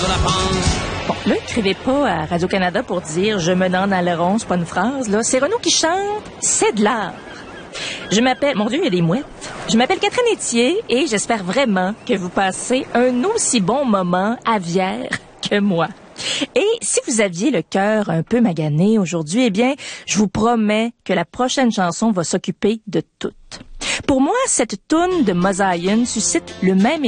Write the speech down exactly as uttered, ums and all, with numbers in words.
la France. Bon, là, écrivez pas à Radio-Canada pour dire « Je me donne à l'airon », c'est pas une phrase, là. C'est Renaud qui chante « C'est de l'art ». Je m'appelle... Mon Dieu, il y a des mouettes. Je m'appelle Catherine Etier et j'espère vraiment que vous passez un aussi bon moment à Vière que moi. Et si vous aviez le cœur un peu magané aujourd'hui, eh bien, je vous promets que la prochaine chanson va s'occuper de tout. Pour moi, cette toune de Mosaïen suscite le même